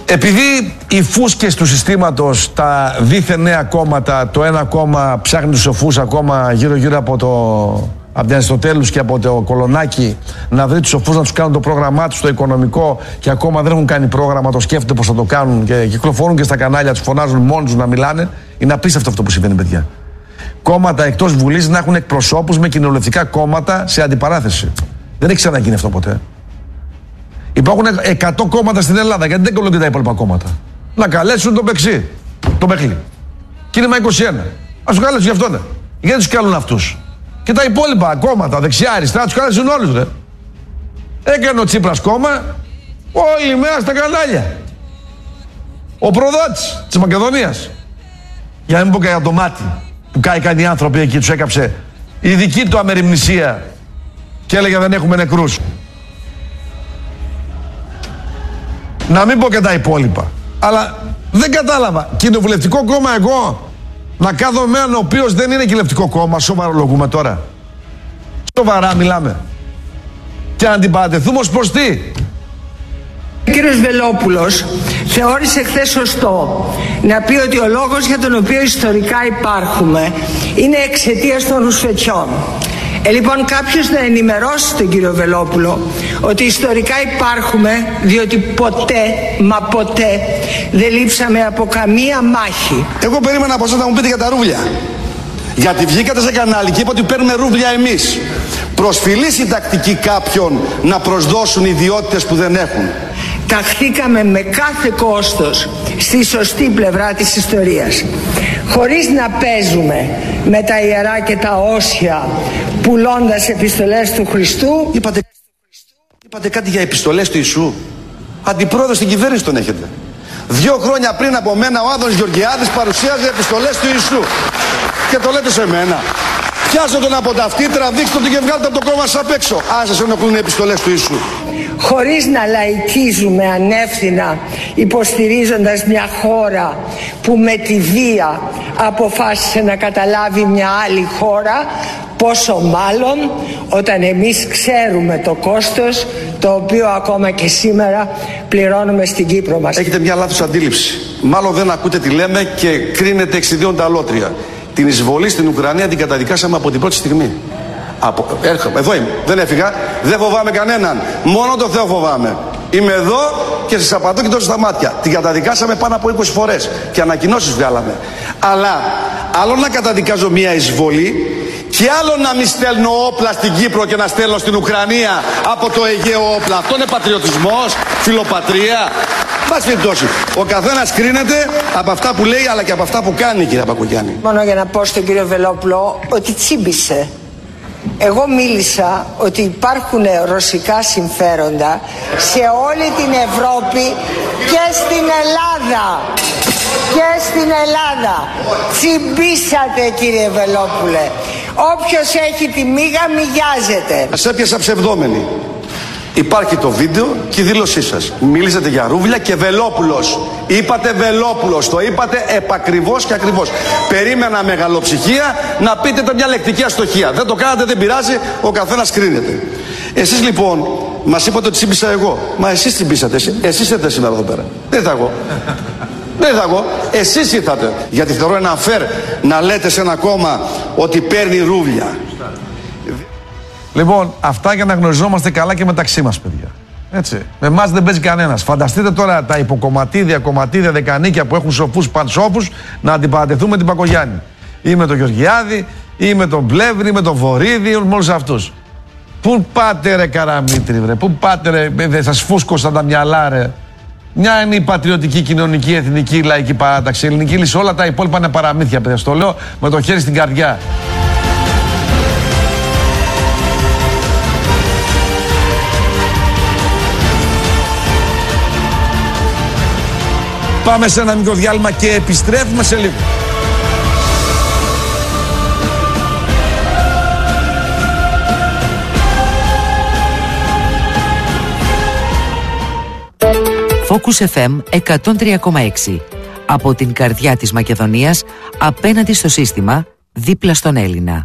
Επειδή οι φούσκες του συστήματος, τα δίθεν νέα κόμματα, το ένα κόμμα ψάχνει τους σοφούς ακόμα γύρω-γύρω από την Αριστοτέλους και από το Κολονάκι, να βρει τους σοφούς να τους κάνουν το πρόγραμμά τους, το οικονομικό, και ακόμα δεν έχουν κάνει πρόγραμμα, το σκέφτονται πώς θα το κάνουν και κυκλοφορούν και στα κανάλια, τους φωνάζουν μόνοι τους να μιλάνε. Είναι απίστευτο αυτό που συμβαίνει, παιδιά. Κόμματα εκτός Βουλής να έχουν εκπροσώπους με κοινοβουλευτικά κόμματα σε αντιπαράθεση. Δεν έχει ξαναγίνει αυτό ποτέ. Υπάρχουν 100 κόμματα στην Ελλάδα, γιατί δεν κολλούν και τα υπόλοιπα κόμματα. Να καλέσουν τον Πεξί, τον Πεχλή. Κίνημα 21. Ας τους καλέσουν γι' αυτόν. Γιατί τους καλούν αυτούς? Και τα υπόλοιπα κόμματα, δεξιά, αριστερά, τους καλέσουν όλους, ρε. Έκανε ο Τσίπρας κόμμα, όλη μέρα στα κανάλια. Ο προδότης της Μακεδονίας. Για να μην πω για το μάτι που κάηκαν οι άνθρωποι εκεί, τους έκαψε η δική του αμεριμνησία και έλεγε δεν έχουμε νεκρούς. Να μην πω και τα υπόλοιπα. Αλλά δεν κατάλαβα. Κοινοβουλευτικό κόμμα εγώ να κάθομαι με έναν ο οποίος δεν είναι κοινοβουλευτικό κόμμα, σοβαρολογούμε τώρα. Σοβαρά μιλάμε. Και να την παρατεθούμε ως προς τι? Ο κύριος Βελόπουλος θεώρησε χθες σωστό να πει ότι ο λόγος για τον οποίο ιστορικά υπάρχουμε είναι εξαιτίας των ρουσφετιών. Λοιπόν, κάποιος να ενημερώσει τον κύριο Βελόπουλο ότι ιστορικά υπάρχουμε διότι ποτέ, μα ποτέ δεν λείψαμε από καμία μάχη. Εγώ περίμενα από εσάς να μου πείτε για τα ρούβλια. Γιατί βγήκατε σε κανάλι και είπα ότι παίρνουμε ρούβλια εμείς. Προσφυλής η τακτική κάποιων να προσδώσουν ιδιότητες που δεν έχουν. Ταχθήκαμε με κάθε κόστος στη σωστή πλευρά της ιστορίας, χωρίς να παίζουμε με τα ιερά και τα όσια, πουλώντας επιστολές του Χριστού. Είπατε κάτι για επιστολές του Ιησού. Αντιπρόεδρο στην κυβέρνηση τον έχετε. 2 χρόνια πριν από μένα ο Άδωνης Γεωργιάδης παρουσίαζε επιστολές του Ιησού. Και το λέτε σε μένα. Πιάσε τον από τα αυτή, τραβήξτε τον και βγάλτε από το κόμμα σας απ' έξω. Αν σας ενοχλούν οι επιστολές του Ιησού. Χωρίς να λαϊκίζουμε ανεύθυνα, υποστηρίζοντας μια χώρα που με τη βία αποφάσισε να καταλάβει μια άλλη χώρα, πόσο μάλλον όταν εμείς ξέρουμε το κόστος το οποίο ακόμα και σήμερα πληρώνουμε στην Κύπρο μας. Έχετε μια λάθος αντίληψη. Μάλλον δεν ακούτε τι λέμε και κρίνετε εξιδίων αλότρια. Την εισβολή στην Ουκρανία την καταδικάσαμε από την πρώτη στιγμή. Έρχομαι, εδώ είμαι, δεν έφυγα, δεν φοβάμαι κανέναν, μόνο το Θεό φοβάμαι. Είμαι εδώ και σας απαντώ και τόσο στα μάτια. Την καταδικάσαμε πάνω από 20 φορές και ανακοινώσεις βγάλαμε. Αλλά άλλο να καταδικάζω μια εισβολή και άλλο να μην στέλνω όπλα στην Κύπρο και να στέλνω στην Ουκρανία από το Αιγαίο όπλα. Αυτό είναι πατριωτισμός, φιλοπατρία? Πάση περιπτώσει, ο καθένας κρίνεται από αυτά που λέει αλλά και από αυτά που κάνει, κύριε Μπακογιάννη. Μόνο για να πω στον κύριο Βελόπουλο ότι τσίμπησε. Εγώ μίλησα ότι υπάρχουν ρωσικά συμφέροντα σε όλη την Ευρώπη και στην Ελλάδα. Και στην Ελλάδα. Τσιμπήσατε, κύριε Βελόπουλε. Όποιος έχει τη μύγα μυγιάζεται. Σας έπιασα ψευδόμενη. Υπάρχει το βίντεο και η δήλωσή σας. Μιλήσατε για ρούβλια και Βελόπουλος. Είπατε Βελόπουλος. Το είπατε επακριβώς και ακριβώς. Περίμενα μεγαλοψυχία να πείτε το μια λεκτική αστοχία. Δεν το κάνατε, δεν πειράζει. Ο καθένας κρίνεται. Εσείς λοιπόν μας είπατε ότι τσίμπησα εγώ. Μα εσείς τσιμπήσατε. Εσείς ήρθατε σήμερα εδώ πέρα. Δεν ήρθα εγώ. Δεν ήρθα εγώ. Εσείς ήρθατε. Γιατί θεωρώ ένα fair να λέτε σε ένα κόμμα ότι παίρνει ρούβλια. Λοιπόν, αυτά για να γνωριζόμαστε καλά και μεταξύ μας, παιδιά. Έτσι. Με εμάς δεν παίζει κανένας. Φανταστείτε τώρα τα υποκομματίδια, κομματίδια, δεκανίκια που έχουν σοφούς πανσόφους να αντιπαρατεθούμε την Μπακογιάννη. Ή με τον Γεωργιάδη, ή με τον Πλεύρη, ή με τον Βορίδη, με όλους αυτούς. Πού πάτε, ρε Καραμήτρη, βρε, πού πάτε, ρε, δεν σας φούσκωσαν τα μυαλά, ρε. Μια είναι η πατριωτική, κοινωνική, εθνική, λαϊκή παράταξη. Η ελληνική λύση, όλα τα υπόλοιπα είναι παραμύθια, παιδιά. Στο λέω με το χέρι στην καρδιά. Πάμε σε ένα μικρό διάλειμμα και επιστρέφουμε σε λίγο. Focus FM 103,6. Από την καρδιά της Μακεδονίας, απέναντι στο σύστημα, δίπλα στον Έλληνα.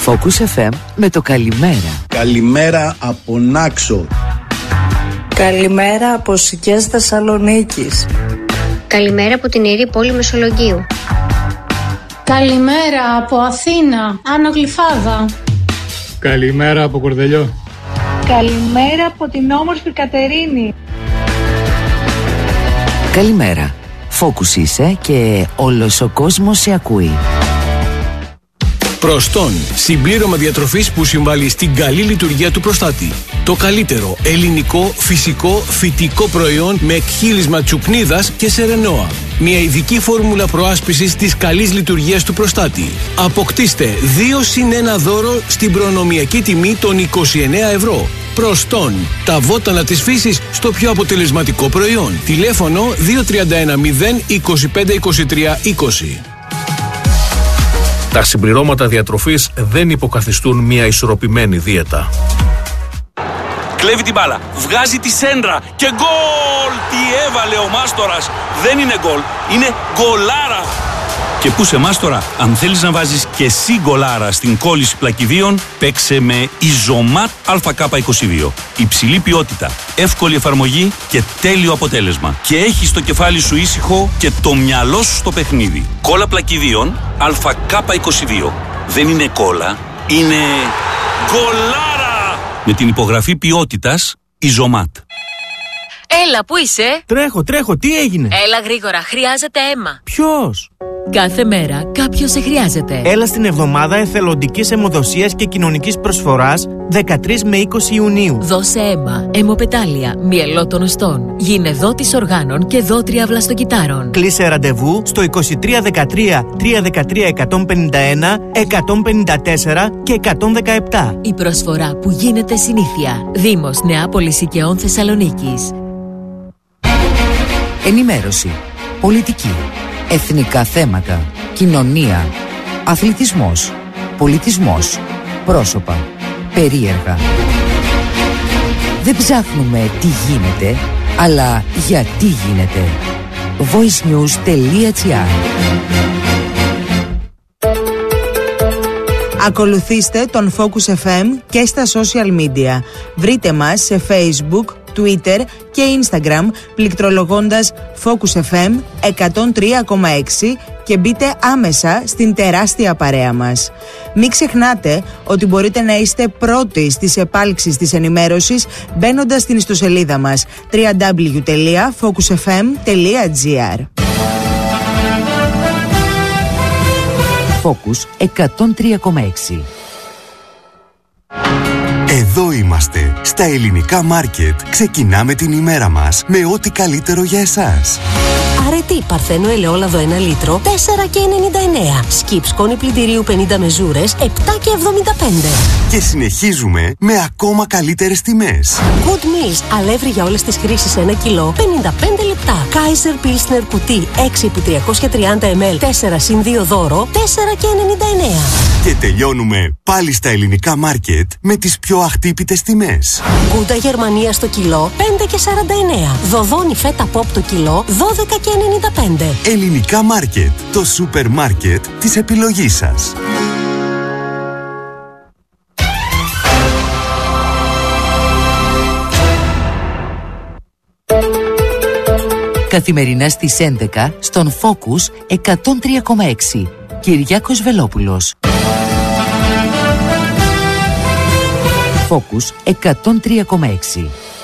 Focus FM με το καλημέρα. Καλημέρα από Νάξο. Καλημέρα από Σικές Θεσσαλονίκης. Καλημέρα από την Ιερή Πόλη Μεσολογγίου. Καλημέρα από Αθήνα, Άνω Γλυφάδα. Καλημέρα από Κορδελιό. Καλημέρα από την όμορφη Κατερίνη. Καλημέρα. Focus είσαι και όλος ο κόσμος σε ακούει. Προστόν, συμπλήρωμα διατροφής που συμβάλλει στην καλή λειτουργία του προστάτη. Το καλύτερο ελληνικό, φυσικό, φυτικό προϊόν με εκχύλισμα τσουκνίδας και σερενόα. Μια ειδική φόρμουλα προάσπισης της καλής λειτουργίας του προστάτη. Αποκτήστε 2+1 δώρο στην προνομιακή τιμή των 29 ευρώ. Προστόν, τα βότανα της φύσης στο πιο αποτελεσματικό προϊόν. Τηλέφωνο 2310 25 23 20. Τα συμπληρώματα διατροφής δεν υποκαθιστούν μια ισορροπημένη δίαιτα. Κλέβει την μπάλα, βγάζει τη σέντρα και γκολ! Τι έβαλε ο Μάστορας! Δεν είναι γκολ, είναι γκολάρα! Και πού σε Μάστορα, αν θέλεις να βάζεις και εσύ γκολάρα στην κόλληση πλακιδίων, παίξε με Ιζωμάτ ΑΚ22. Υψηλή ποιότητα, εύκολη εφαρμογή και τέλειο αποτέλεσμα. Και έχεις το κεφάλι σου ήσυχο και το μυαλό σου στο παιχνίδι. Κόλλα πλακιδίων ΑΚ22. Δεν είναι κόλλα, είναι γκολάρα! Με την υπογραφή ποιότητας Ιζωμάτ. Έλα, πού είσαι? Τρέχω, τι έγινε? Έλα γρήγορα, χρειάζεται αίμα. Ποιος? Κάθε μέρα κάποιος σε χρειάζεται. Έλα στην εβδομάδα εθελοντικής αιμοδοσίας και κοινωνικής προσφοράς 13 με 20 Ιουνίου. Δώσε αίμα, αιμοπετάλια, μυελό των οστών. Γίνε δότης οργάνων και δότρια βλαστοκυτάρων. Κλείσε ραντεβού στο 2313 313 151 154 και 117. Η προσφορά που γίνεται συνήθεια. Δήμος Νεάπολης Οικαιών Θεσσαλονίκης. Ενημέρωση, πολιτική, εθνικά θέματα, κοινωνία, αθλητισμός, πολιτισμός, πρόσωπα, περίεργα. Δεν ψάχνουμε τι γίνεται, αλλά γιατί γίνεται. voicenews.gr. Ακολουθήστε τον Focus FM και στα social media. Βρείτε μας σε Facebook, Twitter και Instagram πληκτρολογώντας Focus FM 103,6 και μπείτε άμεσα στην τεράστια παρέα μας. Μην ξεχνάτε ότι μπορείτε να είστε πρώτοι στις επάλξεις της ενημέρωσης μπαίνοντας στην ιστοσελίδα μας www.focusfm.gr. Focus 103,6. Εδώ είμαστε, στα ελληνικά μάρκετ. Ξεκινάμε την ημέρα μας με ό,τι καλύτερο για εσάς. Αρετή Παρθένο ελαιόλαδο 1 λίτρο 4,99. Σκιπ σκόνη πλυντηρίου 50 μεζούρες 7,75. Και συνεχίζουμε με ακόμα καλύτερες τιμές. Good Meals αλεύρι για όλες τις χρήσεις 1 κιλό 55 λεπτά. Kaiser Pilsner κουτί 6x330 ml 4+2 δώρο 4,99. Και τελειώνουμε πάλι στα ελληνικά μάρκετ με τις πιο αχτύπητες τιμές. Γκούντα Γερμανία στο κιλό 5,49. Δοδόνι φέτα πόπ το κιλό 12,95. Ελληνικά μάρκετ, το σούπερ μάρκετ της επιλογής σας. Καθημερινά στις 11 στον Focus 103,6. Κυριάκος Βελόπουλος. Focus 103,6.